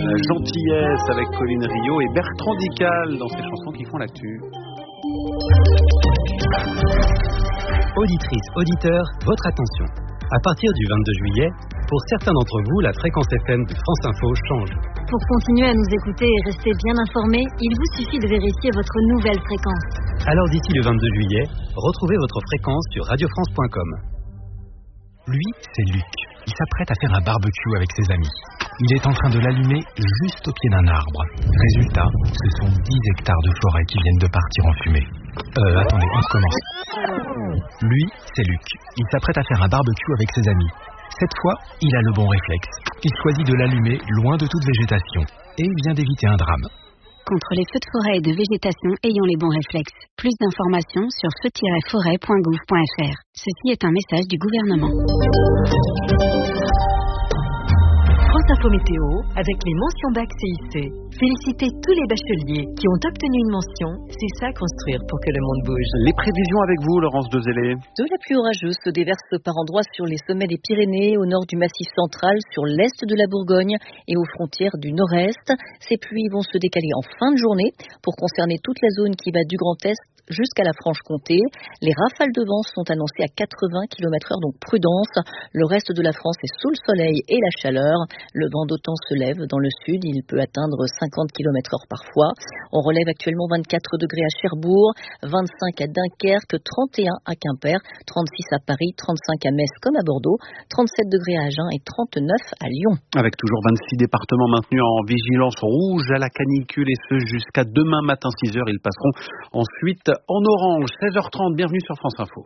Gentillesse avec Colline Rio et Bertrand Dical dans ces chansons qui font l'actu. Auditrices, auditeurs, votre attention. À partir du 22 juillet, pour certains d'entre vous, la fréquence FM de France Info change. Pour continuer à nous écouter et rester bien informés, il vous suffit de vérifier votre nouvelle fréquence. Alors d'ici le 22 juillet, retrouvez votre fréquence sur radiofrance.com. Lui, c'est Luc. Il s'apprête à faire un barbecue avec ses amis. Il est en train de l'allumer juste au pied d'un arbre. Résultat, ce sont 10 hectares de forêt qui viennent de partir en fumée. Attendez, on recommence. Lui, c'est Luc. Il s'apprête à faire un barbecue avec ses amis. Cette fois, il a le bon réflexe. Il choisit de l'allumer loin de toute végétation. Et il vient d'éviter un drame. Contre les feux de forêt et de végétation, ayons les bons réflexes. Plus d'informations sur feu-forêt.gouv.fr. Ceci est un message du gouvernement. France Info Météo avec les mentions bac CIC. Félicitez tous les bacheliers qui ont obtenu une mention. C'est ça construire pour que le monde bouge. Les prévisions avec vous, Laurence Dezellé. De la pluie orageuse se déverse par endroits sur les sommets des Pyrénées, au nord du Massif central, sur l'est de la Bourgogne et aux frontières du nord-est. Ces pluies vont se décaler en fin de journée pour concerner toute la zone qui va du Grand Est jusqu'à la Franche-Comté. Les rafales de vent sont annoncées à 80 km/h, donc prudence. Le reste de la France est sous le soleil et la chaleur. Le vent d'automne se lève dans le sud, il peut atteindre 50 km/h parfois. On relève actuellement 24 degrés à Cherbourg, 25 à Dunkerque, 31 à Quimper, 36 à Paris, 35 à Metz comme à Bordeaux, 37 degrés à Agen et 39 à Lyon. Avec toujours 26 départements maintenus en vigilance rouge à la canicule et ce jusqu'à demain matin 6h. Ils passeront ensuite en orange. 16h30, bienvenue sur France Info.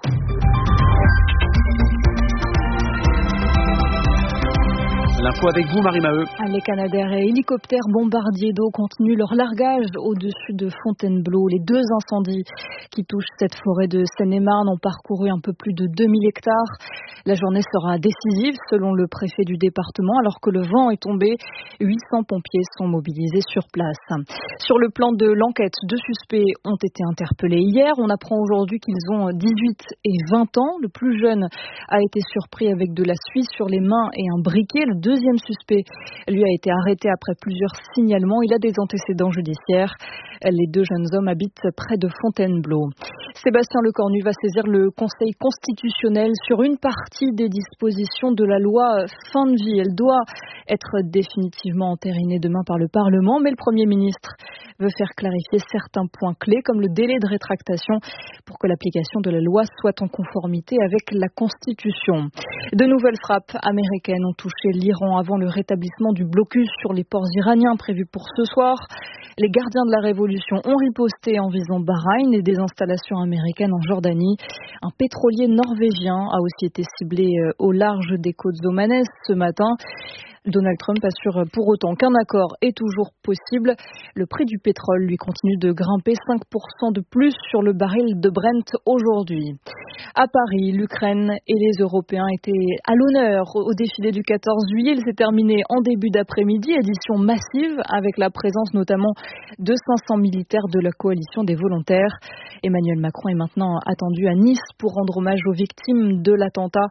L'info avec vous, Marie Maheu. Les Canadair et hélicoptères bombardiers d'eau continuent leur largage au-dessus de Fontainebleau. Les 2 incendies qui touchent cette forêt de Seine-et-Marne ont parcouru un peu plus de 2000 hectares. La journée sera décisive selon le préfet du département. Alors que le vent est tombé, 800 pompiers sont mobilisés sur place. Sur le plan de l'enquête, 2 suspects ont été interpellés hier. On apprend aujourd'hui qu'ils ont 18 et 20 ans. Le plus jeune a été surpris avec de la suie sur les mains et un briquet. Le deuxième suspect, lui, a été arrêté après plusieurs signalements. Il a des antécédents judiciaires. Les 2 jeunes hommes habitent près de Fontainebleau. Sébastien Lecornu va saisir le Conseil constitutionnel sur une partie des dispositions de la loi fin de vie. Elle doit être définitivement entérinée demain par le Parlement, mais le Premier ministre veut faire clarifier certains points clés, comme le délai de rétractation, pour que l'application de la loi soit en conformité avec la Constitution. De nouvelles frappes américaines ont touché l'Iran avant le rétablissement du blocus sur les ports iraniens prévu pour ce soir. Les gardiens de la révolution ont riposté en visant Bahreïn et des installations américaines en Jordanie. Un pétrolier norvégien a aussi été ciblé au large des côtes omanaises ce matin. Donald Trump assure pour autant qu'un accord est toujours possible. Le prix du pétrole, lui, continue de grimper 5% de plus sur le baril de Brent aujourd'hui. À Paris, l'Ukraine et les Européens étaient à l'honneur au défilé du 14 juillet. Il s'est terminé en début d'après-midi, édition massive avec la présence notamment de 500 militaires de la coalition des volontaires. Emmanuel Macron est maintenant attendu à Nice pour rendre hommage aux victimes de l'attentat.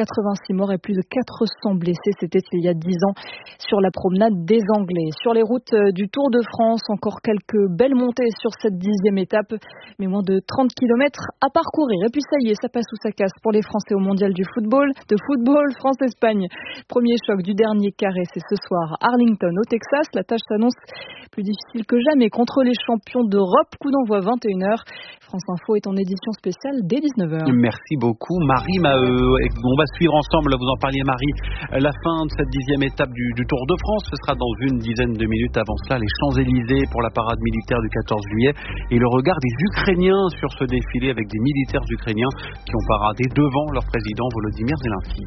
86 morts et plus de 400 blessés, c'était il y a 10 ans sur la promenade des Anglais. Sur les routes du Tour de France, encore quelques belles montées sur cette 10e étape, mais moins de 30 km à parcourir. Et puis ça y est, ça passe ou ça casse pour les Français au mondial du football. De football, France-Espagne. Premier choc du dernier carré, c'est ce soir. Arlington au Texas. La tâche s'annonce plus difficile que jamais contre les champions d'Europe. Coup d'envoi 21h. France Info est en édition spéciale dès 19h. Merci beaucoup Marie Maheu. Et on va suivre ensemble, vous en parliez Marie, la fin de cette 10e étape du Tour de France. Ce sera dans une dizaine de minutes. Avant cela, les Champs-Élysées pour la parade militaire du 14 juillet et le regard des Ukrainiens sur ce défilé avec des militaires ukrainiens qui ont paradé devant leur président Volodymyr Zelensky.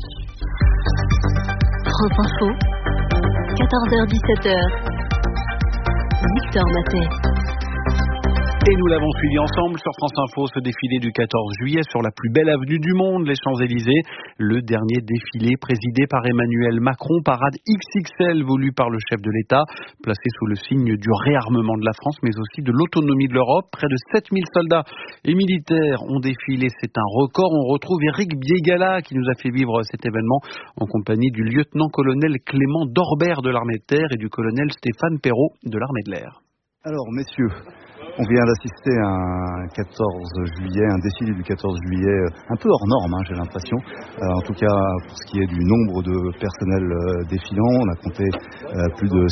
France Info, 14h-17h. Victor Maté. Et nous l'avons suivi ensemble sur France Info, ce défilé du 14 juillet sur la plus belle avenue du monde, les Champs-Élysées. Le dernier défilé présidé par Emmanuel Macron, parade XXL voulue par le chef de l'État, placé sous le signe du réarmement de la France, mais aussi de l'autonomie de l'Europe. Près de 7000 soldats et militaires ont défilé, c'est un record. On retrouve Éric Biégala qui nous a fait vivre cet événement en compagnie du lieutenant-colonel Clément Dorbert de l'armée de terre et du colonel Stéphane Perrault de l'armée de l'air. Alors messieurs, on vient d'assister à un 14 juillet, un défilé du 14 juillet un peu hors norme, j'ai l'impression. En tout cas, pour ce qui est du nombre de personnel défilant, on a compté plus de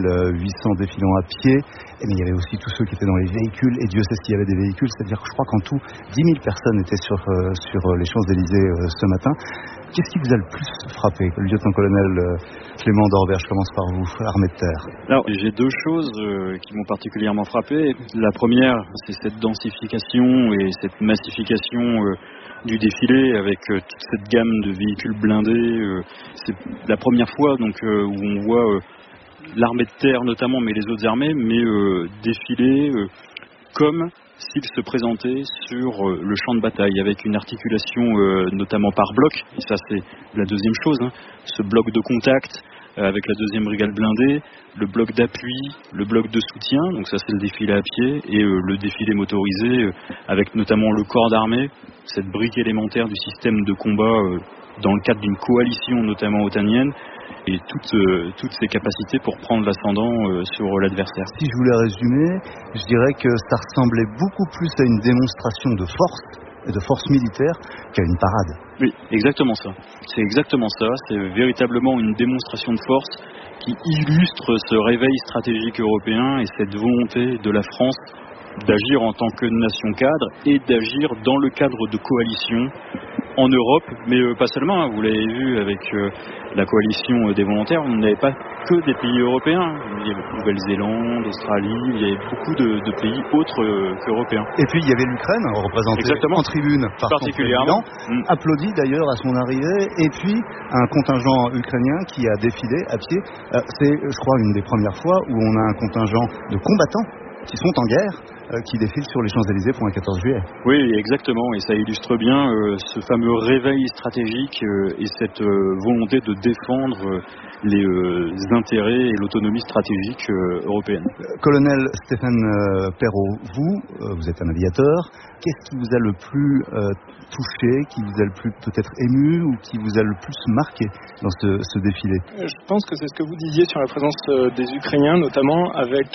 6800 défilants à pied. Mais il y avait aussi tous ceux qui étaient dans les véhicules, et Dieu sait s'il y avait des véhicules. C'est-à-dire que je crois qu'en tout, 10 000 personnes étaient sur les Champs-Élysées ce matin. Qu'est-ce qui vous a le plus frappé, le lieutenant-colonel Clément Dorbert? Je commence par vous, armée de terre. Alors, j'ai deux choses qui m'ont particulièrement frappé. La première, c'est cette densification et cette massification du défilé avec toute cette gamme de véhicules blindés. C'est la première fois donc où on voit l'armée de terre notamment, mais les autres armées, défiler comme s'il se présentait sur le champ de bataille, avec une articulation notamment par bloc, et ça c'est la deuxième chose, ce bloc de contact avec la 2e brigade blindée, le bloc d'appui, le bloc de soutien, donc ça c'est le défilé à pied, et le défilé motorisé avec notamment le corps d'armée, cette brique élémentaire du système de combat dans le cadre d'une coalition notamment otanienne, et toutes ces capacités pour prendre l'ascendant sur l'adversaire. Si je voulais résumer, je dirais que ça ressemblait beaucoup plus à une démonstration de force et de force militaire qu'à une parade. Oui, exactement ça. C'est exactement ça. C'est véritablement une démonstration de force qui illustre ce réveil stratégique européen et cette volonté de la France d'agir en tant que nation cadre et d'agir dans le cadre de coalition en Europe, mais pas seulement. Vous l'avez vu avec la coalition des volontaires, on n'avait pas que des pays européens. Il y avait Nouvelle-Zélande, Australie, il y avait beaucoup de pays autres qu'européens. Et puis il y avait l'Ukraine, représentée en tribune par son président, applaudi d'ailleurs à son arrivée, et puis un contingent ukrainien qui a défilé à pied. C'est, je crois, une des premières fois où on a un contingent de combattants qui sont en guerre, qui défilent sur les Champs-Élysées pour un 14 juillet. Oui, exactement, et ça illustre bien ce fameux réveil stratégique et cette volonté de défendre les intérêts et l'autonomie stratégique européenne. Colonel Stéphane Perrault, vous êtes un aviateur, qu'est-ce qui vous a le plus touché, qui vous a le plus peut-être ému ou qui vous a le plus marqué dans ce défilé? Je pense que c'est ce que vous disiez sur la présence des Ukrainiens, notamment avec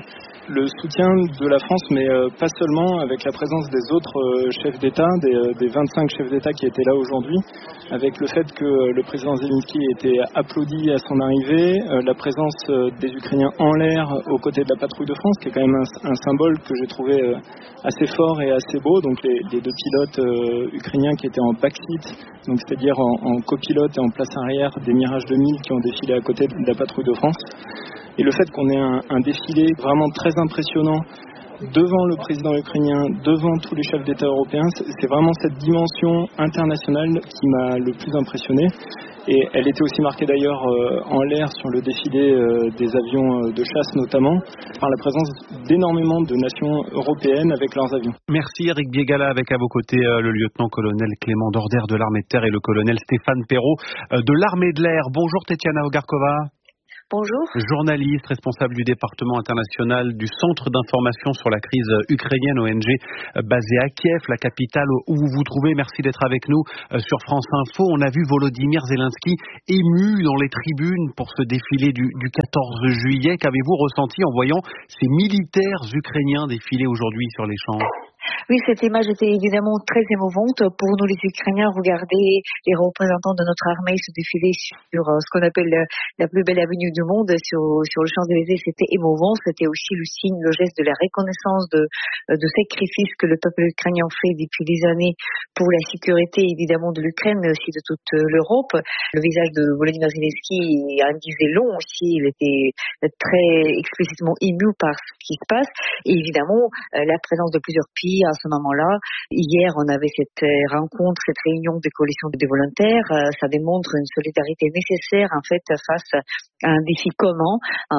le soutien de la France, mais pas seulement, avec la présence des autres chefs d'État, des 25 chefs d'État qui étaient là aujourd'hui, avec le fait que le président Zelensky ait été applaudi à son arrivée, la présence des Ukrainiens en l'air aux côtés de la patrouille de France, qui est quand même un symbole que j'ai trouvé assez fort et assez beau. Donc les deux pilotes ukrainiens qui étaient en backseat, donc c'est-à-dire en copilote et en place arrière des Mirage 2000 qui ont défilé à côté de la patrouille de France. Et le fait qu'on ait un défilé vraiment très impressionnant devant le président ukrainien, devant tous les chefs d'État européens, c'est vraiment cette dimension internationale qui m'a le plus impressionné. Et elle était aussi marquée d'ailleurs en l'air sur le défilé des avions de chasse notamment, par la présence d'énormément de nations européennes avec leurs avions. Merci Éric Biégala, avec à vos côtés le lieutenant-colonel Clément Dorbert de l'armée de terre et le colonel Stéphane Perrault de l'armée de l'air. Bonjour Tetiana Ogarkova. Bonjour. Journaliste, responsable du département international du Centre d'information sur la crise ukrainienne, ONG basé à Kiev, la capitale où vous vous trouvez. Merci d'être avec nous sur France Info. On a vu Volodymyr Zelensky ému dans les tribunes pour ce défilé du 14 juillet. Qu'avez-vous ressenti en voyant ces militaires ukrainiens défiler aujourd'hui sur les champs? Oui, cette image était évidemment très émouvante pour nous les Ukrainiens. Regarder les représentants de notre armée se défiler sur ce qu'on appelle la plus belle avenue du monde, sur le Champs-Élysées, c'était émouvant. C'était aussi le signe, le geste de la reconnaissance de sacrifices que le peuple ukrainien fait depuis des années pour la sécurité évidemment de l'Ukraine, mais aussi de toute l'Europe. Le visage de Volodymyr Zelensky en disait long aussi. Il était très explicitement ému par ce qui se passe. Et évidemment, la présence de plusieurs pays à ce moment-là. Hier, on avait cette rencontre, cette réunion des coalitions des volontaires. Ça démontre une solidarité nécessaire, en fait, face un défi commun,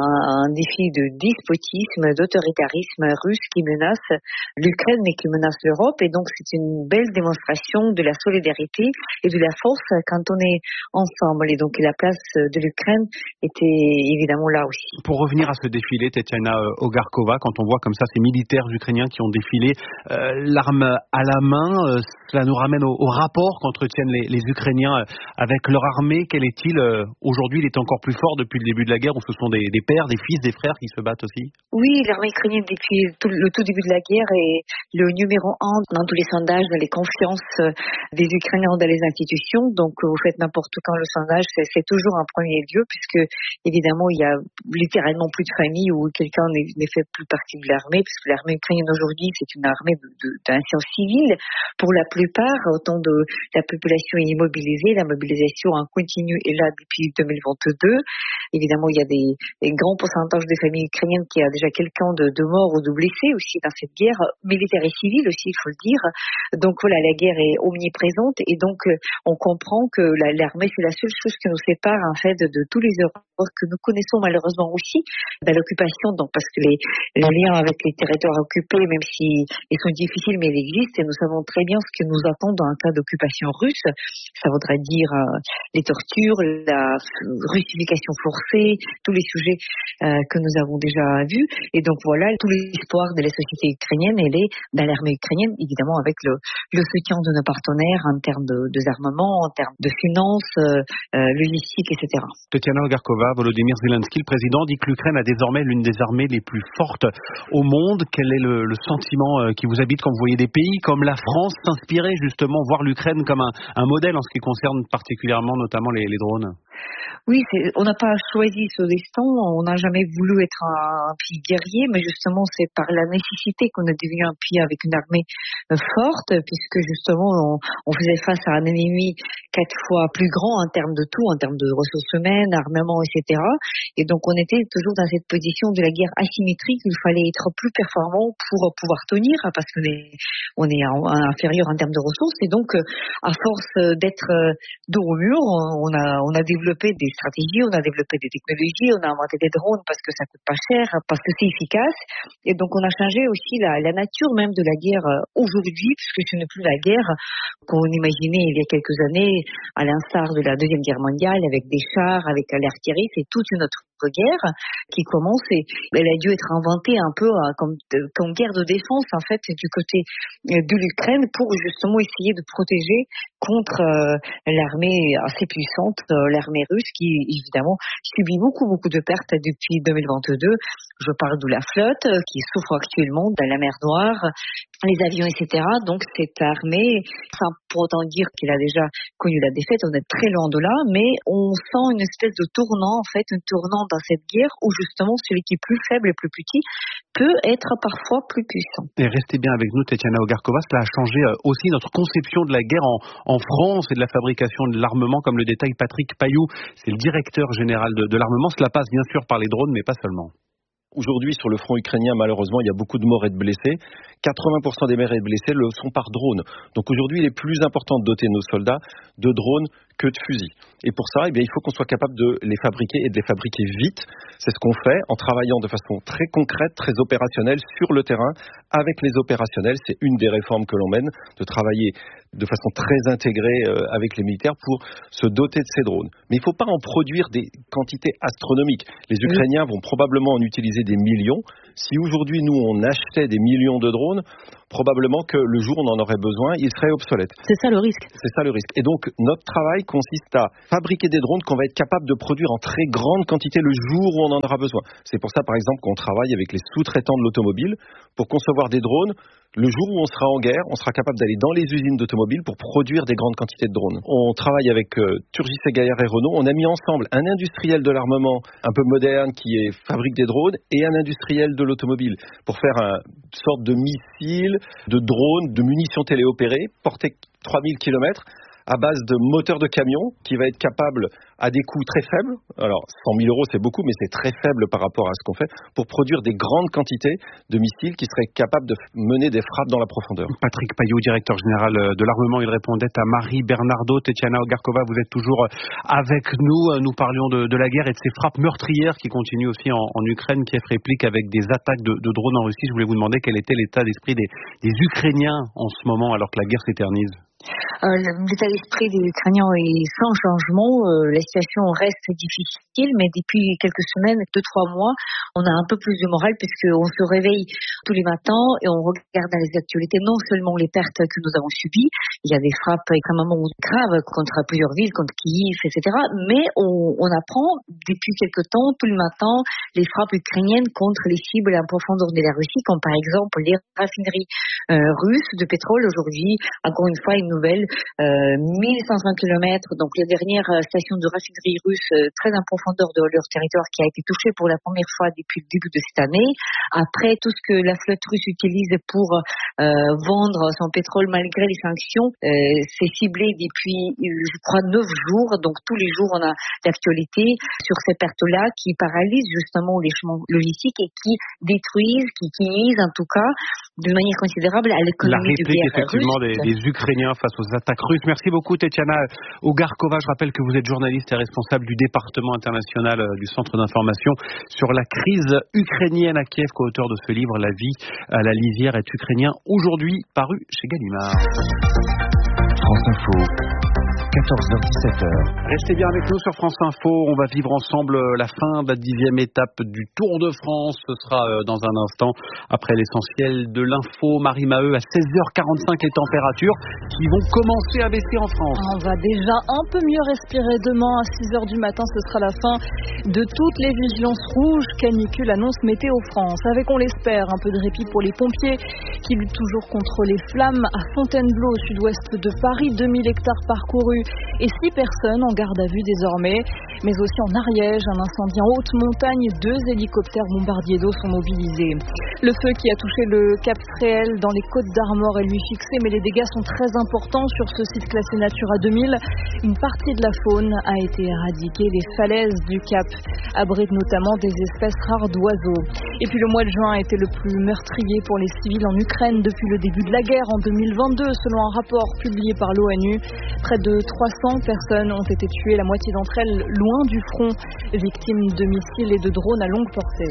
un défi de despotisme, d'autoritarisme russe qui menace l'Ukraine mais qui menace l'Europe. Et donc c'est une belle démonstration de la solidarité et de la force quand on est ensemble. Et donc la place de l'Ukraine était évidemment là aussi. Pour revenir à ce défilé, Tetiana Ogarkova, quand on voit comme ça ces militaires ukrainiens qui ont défilé l'arme à la main, cela nous ramène au rapport qu'entretiennent les Ukrainiens avec leur armée. Quel est-il aujourd'hui? Il est encore plus fort depuis le début de la guerre, où ce sont des pères, des fils, des frères qui se battent aussi? Oui, l'armée ukrainienne depuis le tout début de la guerre est le numéro 1 dans tous les sondages, dans les confiances des Ukrainiens dans les institutions. Donc vous faites n'importe quand le sondage, c'est toujours un premier lieu, puisque évidemment il y a littéralement plus de famille où quelqu'un n'est fait plus partie de l'armée, puisque l'armée ukrainienne aujourd'hui c'est une armée d'anciens civils pour la plupart. Autant de la population est immobilisée, la mobilisation en continu est là depuis 2022. Évidemment, il y a des grands pourcentages de familles ukrainiennes qui a déjà quelqu'un de mort ou de blessé aussi dans cette guerre, militaire et civile aussi, il faut le dire. Donc voilà, la guerre est omniprésente et donc on comprend que l'armée c'est la seule chose qui nous sépare en fait de tous les horreurs que nous connaissons malheureusement aussi dans l'occupation. Donc parce que les liens avec les territoires occupés, même si ils sont difficiles, mais ils existent et nous savons très bien ce qui nous attend dans un cas d'occupation russe. Ça voudrait dire les tortures, la russification forcée, tous les sujets que nous avons déjà vus. Et donc voilà, tout l'espoir de la société ukrainienne, elle est dans l'armée ukrainienne, évidemment avec le soutien de nos partenaires en termes de armement, en termes de finances, logistique, etc. Tetiana Ogarkova, Volodymyr Zelensky, le président, dit que l'Ukraine a désormais l'une des armées les plus fortes au monde. Quel est le sentiment qui vous habite quand vous voyez des pays comme la France s'inspirer justement, voir l'Ukraine comme un modèle en ce qui concerne particulièrement notamment les drones? Oui, on n'a pas choisi ce destin, on n'a jamais voulu être un pays guerrier, mais justement c'est par la nécessité qu'on est devenu un pays avec une armée forte, puisque justement on faisait face à un ennemi 4 fois plus grand en termes de tout, en termes de ressources humaines, armement, etc. Et donc on était toujours dans cette position de la guerre asymétrique, il fallait être plus performant pour pouvoir tenir, parce qu'on est inférieur en termes de ressources, et donc à force d'être dos au mur, on a développé des stratégies, on a développé des technologies, on a inventé des drones parce que ça coûte pas cher, parce que c'est efficace. Et donc on a changé aussi la nature même de la guerre aujourd'hui, puisque ce n'est plus la guerre qu'on imaginait il y a quelques années, à l'instar de la Deuxième Guerre mondiale, avec des chars, avec l'artillerie. C'est toute une autre guerre qui commence et elle a dû être inventée un peu comme guerre de défense en fait du côté de l'Ukraine pour justement essayer de protéger contre l'armée assez puissante, l'armée russe qui évidemment subit beaucoup de pertes depuis 2022. Je parle de la flotte qui souffre actuellement dans la mer Noire, les avions, etc. Donc cette armée, sans pour autant dire qu'il a déjà connu la défaite, on est très loin de là, mais on sent une espèce de tournant, en fait, un tournant dans cette guerre où justement celui qui est plus faible et plus petit peut être parfois plus puissant. Et restez bien avec nous, Tetiana Ogarkova, cela a changé aussi notre conception de la guerre en France et de la fabrication de l'armement, comme le détaille Patrick Payoux, c'est le directeur général de l'armement. Cela passe bien sûr par les drones, mais pas seulement. Aujourd'hui, sur le front ukrainien, malheureusement, il y a beaucoup de morts et de blessés. 80% des morts et de blessés le sont par drone. Donc aujourd'hui, il est plus important de doter nos soldats de drones que de fusils. Et pour ça, il faut qu'on soit capable de les fabriquer et de les fabriquer vite. C'est ce qu'on fait en travaillant de façon très concrète, très opérationnelle sur le terrain avec les opérationnels. C'est une des réformes que l'on mène, de travailler de façon très intégrée avec les militaires pour se doter de ces drones. Mais il ne faut pas en produire des quantités astronomiques. Les Ukrainiens vont probablement en utiliser des millions. Si aujourd'hui, nous, on achetait des millions de drones, probablement que le jour où on en aurait besoin, ils seraient obsolètes. C'est ça le risque. C'est ça le risque. Et donc, notre travail consiste à fabriquer des drones qu'on va être capable de produire en très grande quantité le jour où on en aura besoin. C'est pour ça, par exemple, qu'on travaille avec les sous-traitants de l'automobile pour concevoir des drones. Le jour où on sera en guerre, on sera capable d'aller dans les usines d'automobiles pour produire des grandes quantités de drones. On travaille avec Turgis et Gaillard et Renault. On a mis ensemble un industriel de l'armement un peu moderne qui fabrique des drones et un industriel de l'automobile pour faire une sorte de missile, de drone, de munitions téléopérées, portées 3000 km à base de moteur de camion qui va être capable, à des coûts très faibles, alors 100 000 € c'est beaucoup, mais c'est très faible par rapport à ce qu'on fait, pour produire des grandes quantités de missiles qui seraient capables de mener des frappes dans la profondeur. Patrick Payot, directeur général de l'armement, il répondait à Marie Bernardo. Tetiana Ogarkova, vous êtes toujours avec nous. Nous parlions de la guerre et de ces frappes meurtrières qui continuent aussi en Ukraine. Kiev réplique avec des attaques de drones en Russie. Je voulais vous demander quel était l'état d'esprit des Ukrainiens en ce moment alors que la guerre s'éternise. L'état d'esprit des Ukrainiens est sans changement. La situation reste difficile, mais depuis quelques semaines, 2-3 mois, on a un peu plus de morale puisqu'on se réveille tous les matins et on regarde dans les actualités non seulement les pertes que nous avons subies, il y a des frappes extrêmement graves contre plusieurs villes, contre Kiev, etc. Mais on apprend depuis quelques temps, tous les matins, les frappes ukrainiennes contre les cibles en profondeur de la Russie, comme par exemple les raffineries russes de pétrole. Aujourd'hui, encore une fois, une nouvelle, 1500 km, donc la dernière station de raffinerie russe très en profondeur de leur territoire qui a été touchée pour la première fois depuis le début de cette année. Après tout ce que la flotte russe utilise pour vendre son pétrole malgré les sanctions, c'est ciblé depuis, je crois, 9 jours. Donc tous les jours, on a l'actualité sur ces pertes-là qui paralysent justement les chemins logistiques et qui détruisent, qui nuisent en tout cas d'une manière considérable à l'économie du guerre effectivement russe. des Ukrainiens face aux attaques russes. Merci beaucoup Tetiana Ogarkova. Je rappelle que vous êtes journaliste et responsable du département international du Centre d'information sur la crise ukrainienne à Kiev, co-auteur de ce livre La vie à la lisière est ukrainien, aujourd'hui paru chez Gallimard. France Info. 14h-17h. Restez bien avec nous sur France Info. On va vivre ensemble la fin de la 10e étape du Tour de France. Ce sera dans un instant après l'essentiel de l'info. Marie Maheu, à 16h45, les températures qui vont commencer à baisser en France. On va déjà un peu mieux respirer demain. À 6h du matin, ce sera la fin de toutes les vigilances rouges. Canicule annonce Météo France. Avec, on l'espère, un peu de répit pour les pompiers qui luttent toujours contre les flammes à Fontainebleau, au sud-ouest de Paris. 2000 hectares parcourus et 6 personnes en garde à vue désormais. Mais aussi en Ariège, un incendie en haute montagne, 2 hélicoptères bombardiers d'eau sont mobilisés. Le feu qui a touché le Cap Fréhel dans les Côtes d'Armor est lui fixé, mais les dégâts sont très importants sur ce site classé Natura 2000. Une partie de la faune a été éradiquée. Les falaises du Cap abritent notamment des espèces rares d'oiseaux. Et puis le mois de juin a été le plus meurtrier pour les civils en Ukraine depuis le début de la guerre en 2022, selon un rapport publié par l'ONU. Près de 300 personnes ont été tuées, la moitié d'entre elles loin du front, victimes de missiles et de drones à longue portée.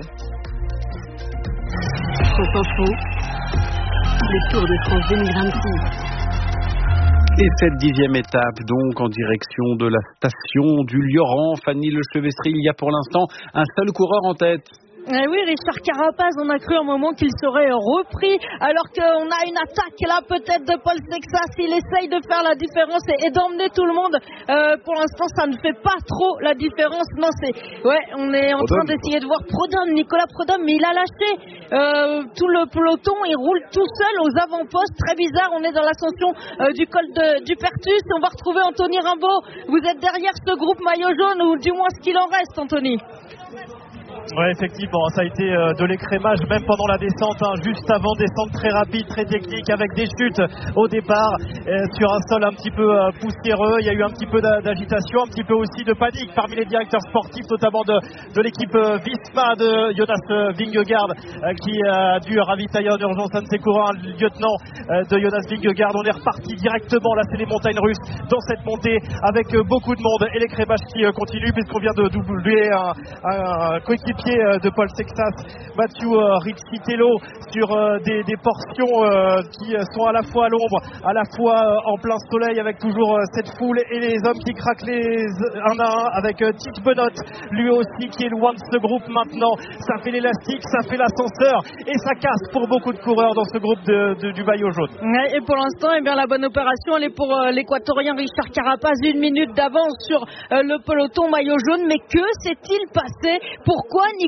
France Info, le Tour de France 2026. Et cette 10e étape, donc, en direction de la station du Lioran. Fanny Lechevestri, il y a pour l'instant un seul coureur en tête. Oui, Richard Carapaz, on a cru un moment qu'il serait repris, alors qu'on a une attaque là peut-être de Paul Sexas. Il essaye de faire la différence et d'emmener tout le monde. Pour l'instant, ça ne fait pas trop la différence. Non, on est en train d'essayer de voir Nicolas Prodhomme, mais il a lâché tout le peloton. Il roule tout seul aux avant-postes. Très bizarre, on est dans l'ascension du col du Pertus. On va retrouver Anthony Rimbaud. Vous êtes derrière ce groupe maillot jaune, ou du moins ce qu'il en reste, Anthony. Ouais, effectivement, ça a été de l'écrémage même pendant la descente, juste avant, descente très rapide, très technique, avec des chutes au départ sur un sol un petit peu poussiéreux. Il y a eu un petit peu d'agitation, un petit peu aussi de panique parmi les directeurs sportifs, notamment de l'équipe Visma de Jonas Vingegaard, qui a dû ravitailler en urgence un de ses coureurs, un lieutenant de Jonas Vingegaard. On est reparti directement, là c'est les montagnes russes, dans cette montée avec beaucoup de monde et l'écrémage qui continue, puisqu'on vient de doubler un coéquipier de Paul Sexas, Mathieu Riccitello, sur des portions qui sont à la fois à l'ombre, à la fois en plein soleil, avec toujours cette foule et les hommes qui craquent un à un, avec Tite Benoît, lui aussi qui est loin de ce groupe maintenant. Ça fait l'élastique, ça fait l'ascenseur et ça casse pour beaucoup de coureurs dans ce groupe du maillot jaune. Et pour l'instant, la bonne opération, elle est pour l'équatorien Richard Carapaz, 1 minute d'avance sur le peloton maillot jaune. Mais que s'est-il passé? Pourquoi